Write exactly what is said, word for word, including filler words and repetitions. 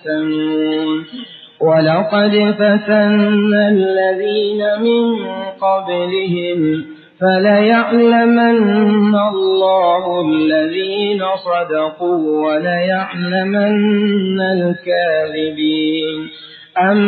يفتنون ولقد فتنا الذين من قبلهم فليعلمن الله الذين صدقوا وليعلمن الكاذبين.